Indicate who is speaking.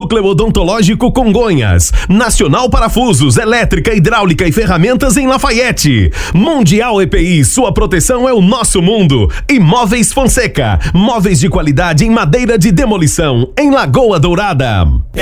Speaker 1: Núcleo Odontológico Congonhas. Nacional Parafusos, Elétrica, Hidráulica e Ferramentas em Lafayette. Mundial EPI, sua proteção é o nosso mundo. E Móveis Fonseca, móveis de qualidade em madeira de demolição, em Lagoa Dourada.